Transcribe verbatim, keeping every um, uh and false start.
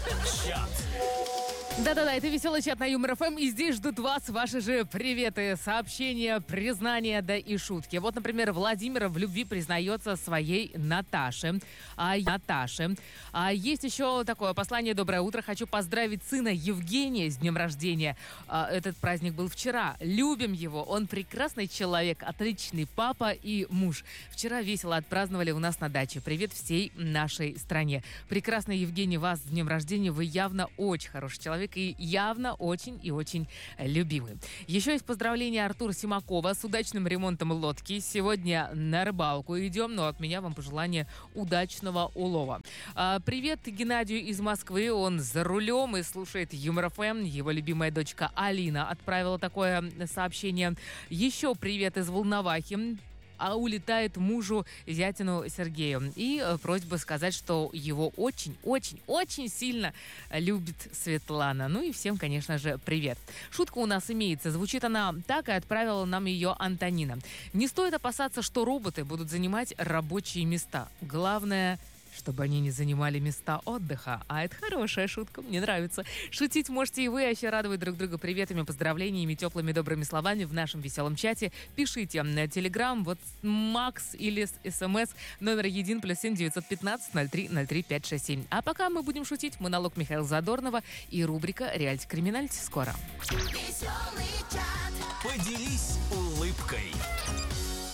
Чат. Да-да-да, это веселый чат на Юмор ФМ, и здесь ждут вас ваши же приветы, сообщения, признания, да и шутки. Вот, например, Владимир в любви признается своей Наташе. А, Наташе. А есть еще такое послание: «Доброе утро, хочу поздравить сына Евгения с днем рождения. А, этот праздник был вчера. Любим его, он прекрасный человек, отличный папа и муж. Вчера весело отпраздновали у нас на даче. Привет всей нашей стране». Прекрасный Евгений, вас с днем рождения, вы явно очень хороший человек и явно очень и очень любимый. Еще есть поздравление Артура Симакова с удачным ремонтом лодки. Сегодня на рыбалку идем, но от меня вам пожелание удачного улова. А, привет Геннадию из Москвы, он за рулем и слушает Юмор ФМ. Его любимая дочка Алина отправила такое сообщение. Еще привет из Волновахи. А улетает мужу зятину Сергею. И просьба сказать, что его очень-очень-очень сильно любит Светлана. Ну и всем, конечно же, привет. Шутка у нас имеется. Звучит она так, и отправила нам ее Антонина. Не стоит опасаться, что роботы будут занимать рабочие места. Главное, чтобы они не занимали места отдыха. А это хорошая шутка, мне нравится. Шутить можете и вы, а еще радовать друг друга приветами, поздравлениями, теплыми добрыми словами в нашем веселом чате. Пишите на Телеграм, вот Макс или СМС номер один плюс семь девятьсот пятнадцать ноль три ноль три пять шесть семь. А пока мы будем шутить, монолог Михаила Задорнова и рубрика «Реальти Криминальти» скоро. Поделись улыбкой.